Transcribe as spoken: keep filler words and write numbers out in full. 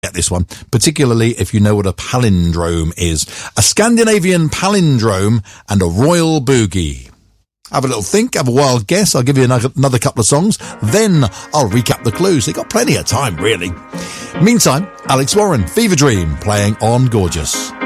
get this one, particularly if you know what a palindrome is. A Scandinavian palindrome and a royal boogie. Have a little think, have a wild guess. I'll give you another, another couple of songs. Then I'll recap the clues. You've got plenty of time, really. Meantime, Alex Warren, Fever Dream, playing on Gorgeous.